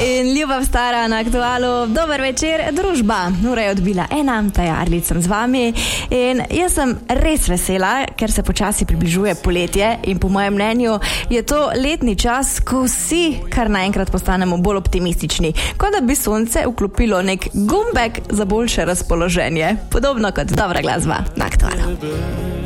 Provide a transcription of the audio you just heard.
In ljubav stara na Aktualu. Dober večer, družba. Ura je odbila 1, Taja Arlič sem z vami. In jaz sem res vesela, ker se počasi približuje poletje in po mojem mnenju je to letni čas, ko vsi kar naenkrat postanemo bolj optimistični. Kot da bi sonce vklopilo nek gumbek za boljše razpoloženje. Podobno kot dobra glasba na Aktualu.